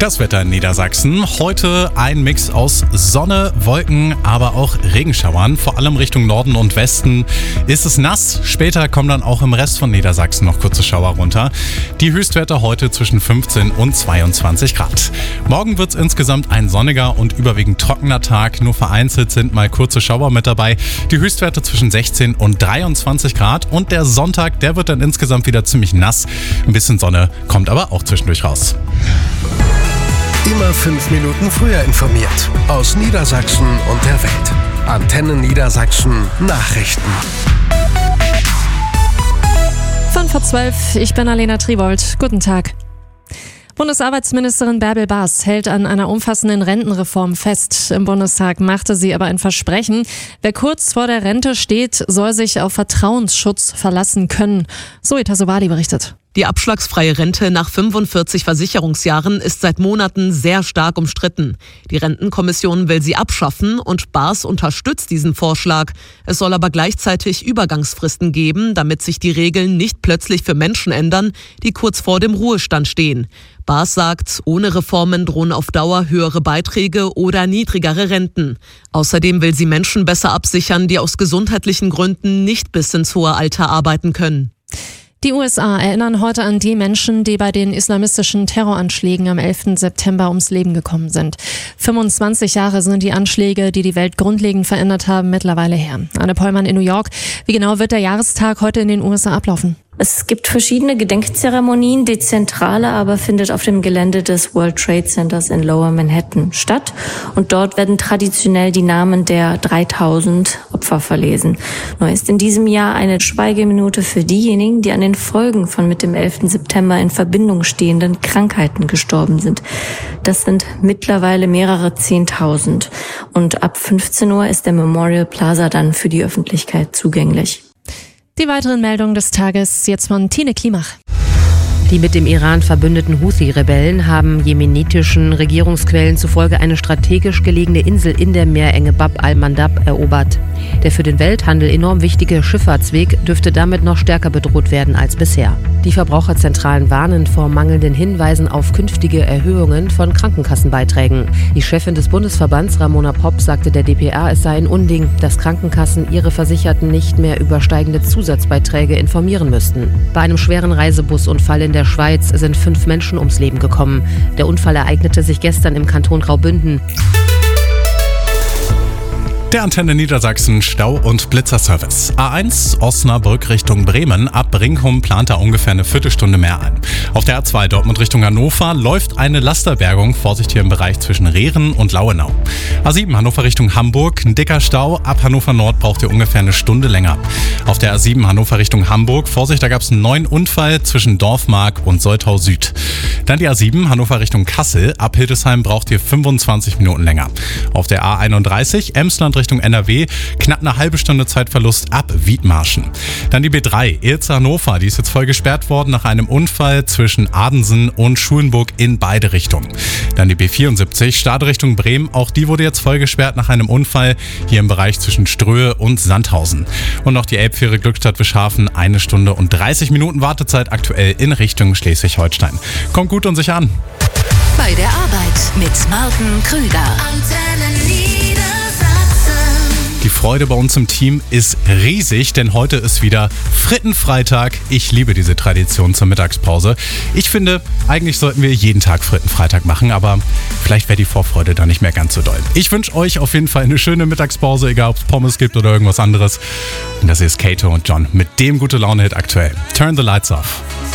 Das Wetter in Niedersachsen. Heute ein Mix aus Sonne, Wolken, aber auch Regenschauern. Vor allem Richtung Norden und Westen ist es nass. Später kommen dann auch im Rest von Niedersachsen noch kurze Schauer runter. Die Höchstwerte heute zwischen 15 und 22 Grad. Morgen wird es insgesamt ein sonniger und überwiegend trockener Tag. Nur vereinzelt sind mal kurze Schauer mit dabei. Die Höchstwerte zwischen 16 und 23 Grad. Und der Sonntag, der wird dann insgesamt wieder ziemlich nass. Ein bisschen Sonne kommt aber auch zwischendurch raus. Immer 5 Minuten früher informiert. Aus Niedersachsen und der Welt. Antenne Niedersachsen Nachrichten. 5:12 Uhr, ich bin Alena Tribold. Guten Tag. Bundesarbeitsministerin Bärbel Baas hält an einer umfassenden Rentenreform fest. Im Bundestag machte sie aber ein Versprechen. Wer kurz vor der Rente steht, soll sich auf Vertrauensschutz verlassen können. Zoe Tassovali berichtet. Die abschlagsfreie Rente nach 45 Versicherungsjahren ist seit Monaten sehr stark umstritten. Die Rentenkommission will sie abschaffen und Baas unterstützt diesen Vorschlag. Es soll aber gleichzeitig Übergangsfristen geben, damit sich die Regeln nicht plötzlich für Menschen ändern, die kurz vor dem Ruhestand stehen. Baas sagt, ohne Reformen drohen auf Dauer höhere Beiträge oder niedrigere Renten. Außerdem will sie Menschen besser absichern, die aus gesundheitlichen Gründen nicht bis ins hohe Alter arbeiten können. Die USA erinnern heute an die Menschen, die bei den islamistischen Terroranschlägen am 11. September ums Leben gekommen sind. 25 Jahre sind die Anschläge, die die Welt grundlegend verändert haben, mittlerweile her. Anne Pollmann in New York. Wie genau wird der Jahrestag heute in den USA ablaufen? Es gibt verschiedene Gedenkzeremonien. Die zentrale aber findet auf dem Gelände des World Trade Centers in Lower Manhattan statt. Und dort werden traditionell die Namen der 3000 Opfer verlesen. Nur ist in diesem Jahr eine Schweigeminute für diejenigen, die an den Folgen von mit dem 11. September in Verbindung stehenden Krankheiten gestorben sind. Das sind mittlerweile mehrere 10.000. Und ab 15 Uhr ist der Memorial Plaza dann für die Öffentlichkeit zugänglich. Die weiteren Meldungen des Tages jetzt von Tine Klimach. Die mit dem Iran verbündeten Houthi-Rebellen haben jemenitischen Regierungsquellen zufolge eine strategisch gelegene Insel in der Meerenge Bab al-Mandab erobert. Der für den Welthandel enorm wichtige Schifffahrtsweg dürfte damit noch stärker bedroht werden als bisher. Die Verbraucherzentralen warnen vor mangelnden Hinweisen auf künftige Erhöhungen von Krankenkassenbeiträgen. Die Chefin des Bundesverbands Ramona Popp sagte der dpa, es sei ein Unding, dass Krankenkassen ihre Versicherten nicht mehr über steigende Zusatzbeiträge informieren müssten. Bei einem schweren Reisebusunfall in der Schweiz sind 5 Menschen ums Leben gekommen. Der Unfall ereignete sich gestern im Kanton Graubünden. Der Antenne Niedersachsen Stau- und Blitzerservice. A1 Osnabrück Richtung Bremen. Ab Brinkum plant er ungefähr eine Viertelstunde mehr ein. Auf der A2 Dortmund Richtung Hannover läuft eine Lasterbergung. Vorsicht hier im Bereich zwischen Rehren und Lauenau. A7 Hannover Richtung Hamburg. Ein dicker Stau. Ab Hannover Nord braucht ihr ungefähr eine Stunde länger. Auf der A7 Hannover Richtung Hamburg. Vorsicht, da gab es einen neuen Unfall zwischen Dorfmark und Soltau Süd. Dann die A7 Hannover Richtung Kassel. Ab Hildesheim braucht ihr 25 Minuten länger. Auf der A31 Emsland Richtung NRW, knapp eine halbe Stunde Zeitverlust ab Wiedmarschen. Dann die B3, Ilze-Hannover, die ist jetzt voll gesperrt worden nach einem Unfall zwischen Adensen und Schulenburg in beide Richtungen. Dann die B74, Stade Richtung Bremen, auch die wurde jetzt voll gesperrt nach einem Unfall hier im Bereich zwischen Ströhe und Sandhausen. Und noch die Elbfähre Glückstadt-Wischhafen, 1 Stunde und 30 Minuten Wartezeit aktuell in Richtung Schleswig-Holstein. Kommt gut und sicher an. Bei der Arbeit mit Martin Krüger. Die Freude bei uns im Team ist riesig, denn heute ist wieder Frittenfreitag. Ich liebe diese Tradition zur Mittagspause. Ich finde, eigentlich sollten wir jeden Tag Frittenfreitag machen, aber vielleicht wäre die Vorfreude da nicht mehr ganz so doll. Ich wünsche euch auf jeden Fall eine schöne Mittagspause, egal ob es Pommes gibt oder irgendwas anderes. Und das ist Kato und John mit dem Gute-Laune-Hit aktuell. Turn the Lights Off.